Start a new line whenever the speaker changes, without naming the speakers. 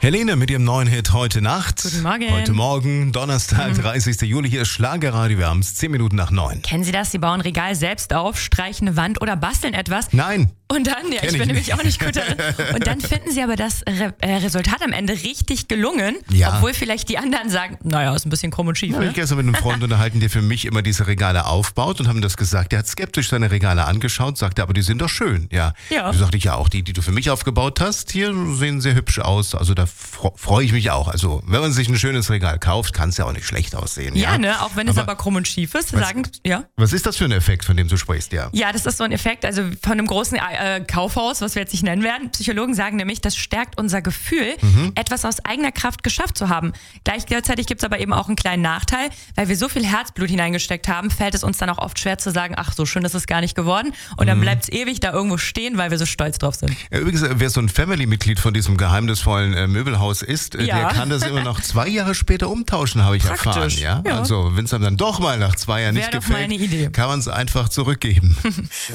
Helene mit ihrem neuen Hit Heute Nacht.
Guten Morgen.
Heute Morgen, Donnerstag, 30. Juli. Hier ist Schlagerradio. Wir haben es 10 Minuten nach 9.
Kennen Sie das? Sie bauen Regal selbst auf, streichen eine Wand oder basteln etwas.
Nein.
Und dann, ich bin nämlich auch nicht gut darin. Und dann finden Sie aber das Resultat am Ende richtig gelungen,
Ja.
Obwohl vielleicht die anderen sagen, naja, ist ein bisschen krumm und schief.
Ich habe
Ne?
mich gestern mit einem Freund unterhalten, der für mich immer diese Regale aufbaut und haben das gesagt. Der hat skeptisch seine Regale angeschaut, sagte, aber die sind doch schön. Ja.
Ja.
Da sagte ich, ja, auch die du für mich aufgebaut hast, hier sehen sehr hübsch aus. Also da freue ich mich auch. Also wenn man sich ein schönes Regal kauft, kann es ja auch nicht schlecht aussehen.
Ja, ne? Auch wenn es aber krumm und schief ist, ja.
Was ist das für ein Effekt, von dem du sprichst, ja?
Ja, das ist so ein Effekt, also von einem großen Kaufhaus, was wir jetzt nicht nennen werden. Psychologen sagen nämlich, das stärkt unser Gefühl, etwas aus eigener Kraft geschafft zu haben. Gleichzeitig gibt es aber eben auch einen kleinen Nachteil, weil wir so viel Herzblut hineingesteckt haben, fällt es uns dann auch oft schwer zu sagen, ach, so schön ist es gar nicht geworden. Und dann bleibt es ewig da irgendwo stehen, weil wir so stolz drauf sind.
Ja, übrigens, wer so ein Family-Mitglied von diesem geheimnisvollen Möbelhaus ist, der kann das immer noch 2 Jahre später umtauschen, habe ich erfahren. Ja?
Ja.
Also wenn es einem dann doch mal nach 2 Jahren nicht
Wäre doch mal
gefällt,
eine Idee.
kann man es einfach zurückgeben.